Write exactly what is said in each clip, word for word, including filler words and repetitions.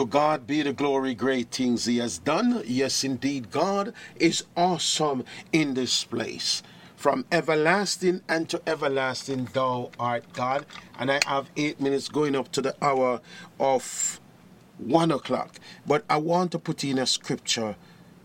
To God be the glory, great things he has done. Yes, indeed, God is awesome in this place. From everlasting and to everlasting thou art God. And I have eight minutes going up to the hour of one o'clock. But I want to put in a scripture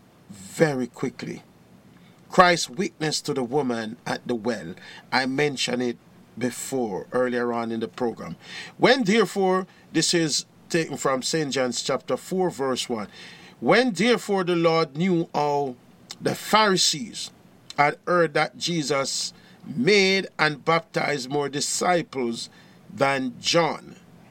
very quickly. Christ's witness to the woman at the well. I mentioned it before, earlier on in the program. When therefore, this is taken from Saint John's chapter four, verse one. When therefore the Lord knew how the Pharisees had heard that Jesus made and baptized more disciples than John,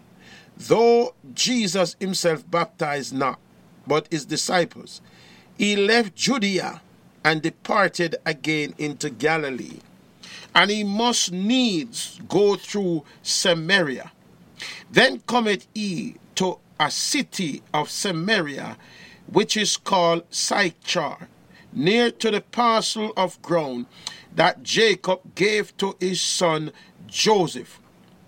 though Jesus himself baptized not, but his disciples, he left Judea and departed again into Galilee. And he must needs go through Samaria. Then cometh he to a city of Samaria, which is called Sychar, near to the parcel of ground that Jacob gave to his son Joseph.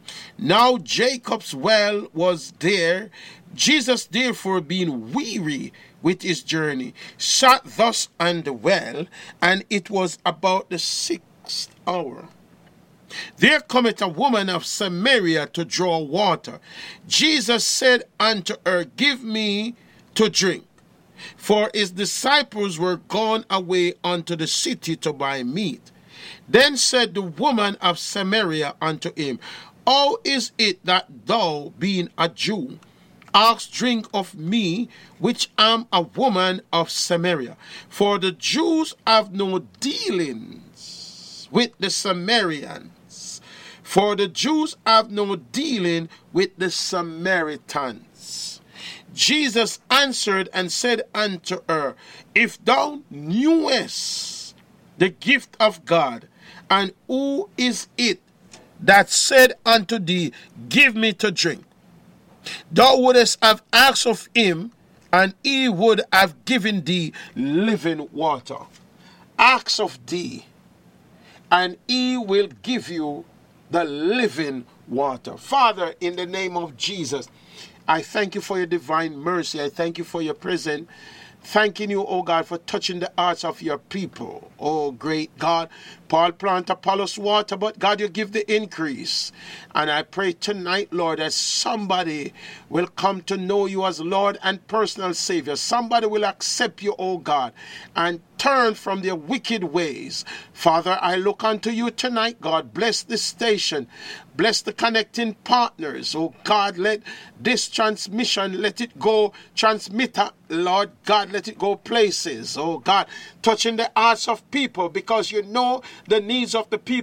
Now Jacob's well was there. Jesus therefore, being weary with his journey, sat thus on the well, and it was about the sixth hour. There cometh a woman of Samaria to draw water. Jesus said unto her, Give me to drink. For his disciples were gone away unto the city to buy meat. Then said the woman of Samaria unto him, How is it that thou, being a Jew, ask drink of me, which am a woman of Samaria? For the Jews have no dealings with the Samaritans. For the Jews have no dealing with the Samaritans. Jesus answered and said unto her, If thou knewest the gift of God, and who is it that said unto thee, Give me to drink, thou wouldest have asked of him, and he would have given thee living water. Ask of thee, and he will give you the living water. Father, in the name of Jesus, I thank you for your divine mercy. I thank you for your presence. Thanking you, oh God, for touching the hearts of your people. Oh, great God. Paul plant, Apollos water, but God, you give the increase. And I pray tonight, Lord, that somebody will come to know you as Lord and personal Savior. Somebody will accept you, oh God, and turn from their wicked ways. Father, I look unto you tonight, God. Bless this station. Bless the connecting partners. Oh God, let this transmission, let it go transmitter, Lord God, let it go places. Oh God, touching the hearts of people, because you know the needs of the people.